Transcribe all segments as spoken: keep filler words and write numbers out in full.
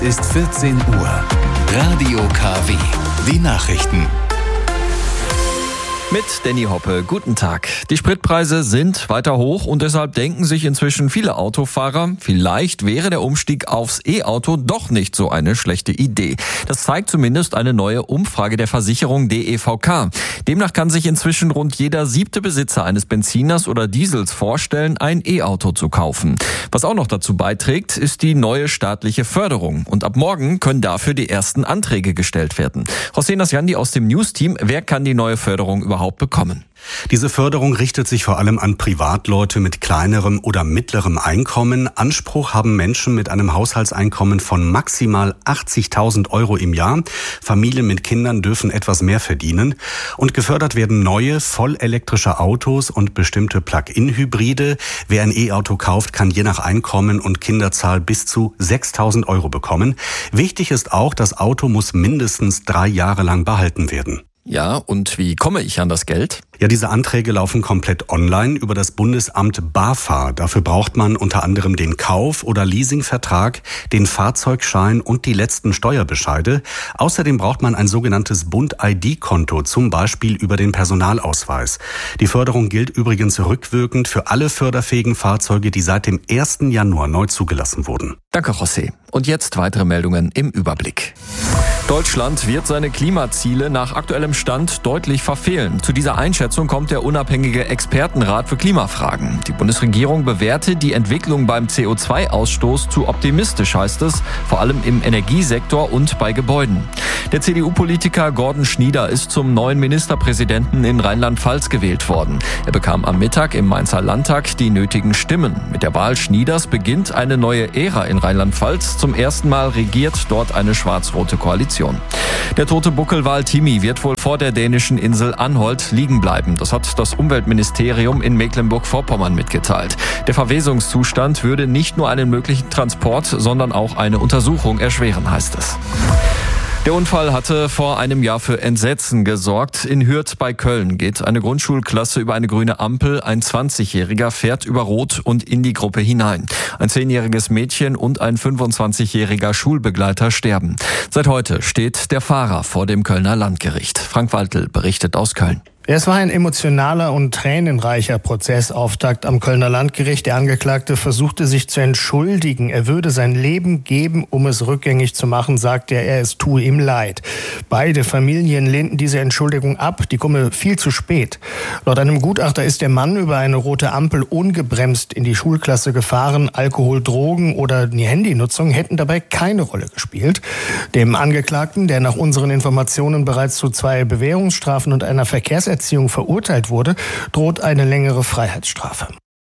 Ist vierzehn Uhr. Radio K W. Die Nachrichten. Mit Danny Hoppe, guten Tag. Die Spritpreise sind weiter hoch und deshalb denken sich inzwischen viele Autofahrer, vielleicht wäre der Umstieg aufs E-Auto doch nicht so eine schlechte Idee. Das zeigt zumindest eine neue Umfrage der Versicherung D E V K. Demnach kann sich inzwischen rund jeder siebte Besitzer eines Benziners oder Diesels vorstellen, ein E-Auto zu kaufen. Was auch noch dazu beiträgt, ist die neue staatliche Förderung. Und ab morgen können dafür die ersten Anträge gestellt werden. José Nasjandi aus dem News-Team, wer kann die neue Förderung überhaupt bekommen? Diese Förderung richtet sich vor allem an Privatleute mit kleinerem oder mittlerem Einkommen. Anspruch haben Menschen mit einem Haushaltseinkommen von maximal achtzigtausend Euro im Jahr. Familien mit Kindern dürfen etwas mehr verdienen. Und gefördert werden neue, vollelektrische Autos und bestimmte Plug-in-Hybride. Wer ein E-Auto kauft, kann je nach Einkommen und Kinderzahl bis zu sechstausend Euro bekommen. Wichtig ist auch, das Auto muss mindestens drei Jahre lang behalten werden. Ja, und wie komme ich an das Geld? Ja, diese Anträge laufen komplett online über das Bundesamt BAFA. Dafür braucht man unter anderem den Kauf- oder Leasingvertrag, den Fahrzeugschein und die letzten Steuerbescheide. Außerdem braucht man ein sogenanntes Bund-I D-Konto, zum Beispiel über den Personalausweis. Die Förderung gilt übrigens rückwirkend für alle förderfähigen Fahrzeuge, die seit dem ersten Januar neu zugelassen wurden. Danke, José. Und jetzt weitere Meldungen im Überblick. Deutschland wird seine Klimaziele nach aktuellem Stand deutlich verfehlen. Zu dieser Einschätzung kommt der unabhängige Expertenrat für Klimafragen. Die Bundesregierung bewertet die Entwicklung beim C O zwei Ausstoß zu optimistisch, heißt es, vor allem im Energiesektor und bei Gebäuden. Der C D U-Politiker Gordon Schnieder ist zum neuen Ministerpräsidenten in Rheinland-Pfalz gewählt worden. Er bekam am Mittag im Mainzer Landtag die nötigen Stimmen. Mit der Wahl Schnieders beginnt eine neue Ära in Rheinland-Pfalz. Zum ersten Mal regiert dort eine schwarz-rote Koalition. Der tote Buckelwal Timi wird wohl vor der dänischen Insel Anholt liegen bleiben. Das hat das Umweltministerium in Mecklenburg-Vorpommern mitgeteilt. Der Verwesungszustand würde nicht nur einen möglichen Transport, sondern auch eine Untersuchung erschweren, heißt es. Der Unfall hatte vor einem Jahr für Entsetzen gesorgt. In Hürth bei Köln geht eine Grundschulklasse über eine grüne Ampel. Ein zwanzigjähriger fährt über Rot und in die Gruppe hinein. Ein zehnjähriges Mädchen und ein fünfundzwanzigjähriger Schulbegleiter sterben. Seit heute steht der Fahrer vor dem Kölner Landgericht. Frank Waltel berichtet aus Köln. Es war ein emotionaler und tränenreicher Prozessauftakt am Kölner Landgericht. Der Angeklagte versuchte sich zu entschuldigen. Er würde sein Leben geben, um es rückgängig zu machen, sagte er, es tue ihm leid. Beide Familien lehnten diese Entschuldigung ab, die komme viel zu spät. Laut einem Gutachter ist der Mann über eine rote Ampel ungebremst in die Schulklasse gefahren. Alkohol, Drogen oder die Handynutzung hätten dabei keine Rolle gespielt. Dem Angeklagten, der nach unseren Informationen bereits zu zwei Bewährungsstrafen und einer Verkehrserziehung verurteilt wurde, droht eine längere Freiheitsstrafe.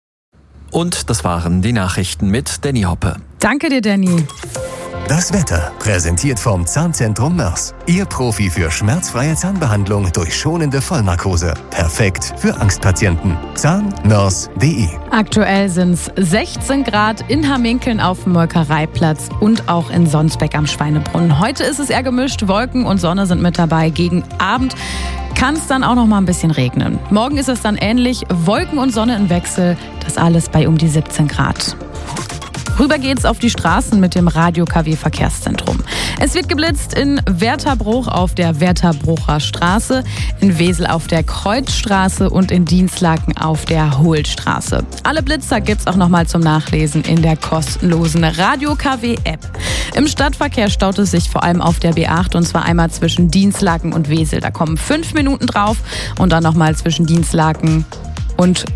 Und das waren die Nachrichten mit Danny Hoppe. Danke dir, Danny. Das Wetter, präsentiert vom Zahnzentrum Mörs. Ihr Profi für schmerzfreie Zahnbehandlung durch schonende Vollnarkose. Perfekt für Angstpatienten. zahnmörs punkt de. Aktuell sind es sechzehn Grad in Hamminkeln auf dem Molkereiplatz und auch in Sonsbeck am Schweinebrunnen. Heute ist es eher gemischt, Wolken und Sonne sind mit dabei. Gegen Abend kann es dann auch noch mal ein bisschen regnen. Morgen ist es dann ähnlich, Wolken und Sonne im Wechsel, das alles bei um die siebzehn Grad. Rüber geht's auf die Straßen mit dem Radio K W Verkehrszentrum. Es wird geblitzt in Wertherbruch auf der Wertherbrucher Straße, in Wesel auf der Kreuzstraße und in Dienstlaken auf der Hohlstraße. Alle Blitzer gibt's auch nochmal zum Nachlesen in der kostenlosen Radio K W App. Im Stadtverkehr staut es sich vor allem auf der B acht und zwar einmal zwischen Dienstlaken und Wesel. Da kommen fünf Minuten drauf und dann nochmal zwischen Dienstlaken und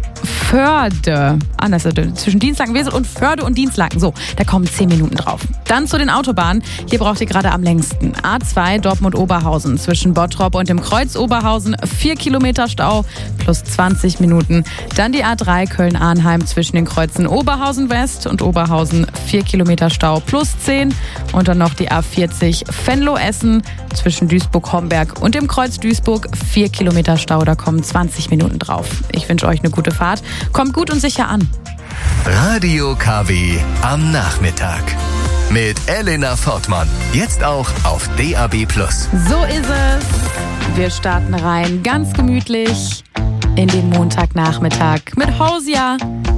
Förde, anders, zwischen Dienstlaken, Wesel und Förde und Dienstlaken, so, da kommen zehn Minuten drauf. Dann zu den Autobahnen, hier braucht ihr gerade am längsten. A zwei Dortmund-Oberhausen, zwischen Bottrop und dem Kreuz Oberhausen, vier Kilometer Stau plus zwanzig Minuten. Dann die A drei Köln-Arnheim zwischen den Kreuzen Oberhausen West und Oberhausen, vier Kilometer Stau plus zehn. Und dann noch die A vierzig Venlo-Essen zwischen Duisburg-Homberg und dem Kreuz Duisburg, vier Kilometer Stau, da kommen zwanzig Minuten drauf. Ich wünsche euch eine gute Fahrt. Kommt gut und sicher an. Radio K W am Nachmittag. Mit Elena Fortmann. Jetzt auch auf D A B plus. So ist es. Wir starten rein ganz gemütlich in den Montagnachmittag mit Hausia